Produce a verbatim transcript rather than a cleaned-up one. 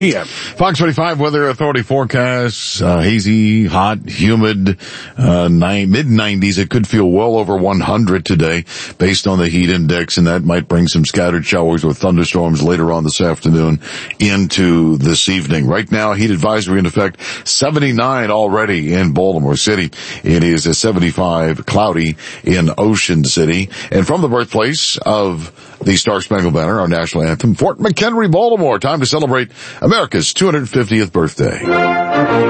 Yeah. Fox twenty-five Weather Authority forecasts, uh, hazy, hot, humid, uh, nine, mid nineties. It could feel well over one hundred today based on the heat index, and that might bring some scattered showers with thunderstorms later on this afternoon into this evening. Right now, heat advisory in effect, seventy-nine already in Baltimore City. It is a seventy-five cloudy in Ocean City. And from the birthplace of the Star Spangled Banner, our national anthem, Fort McHenry, Baltimore, time to celebrate America's two hundred fiftieth birthday.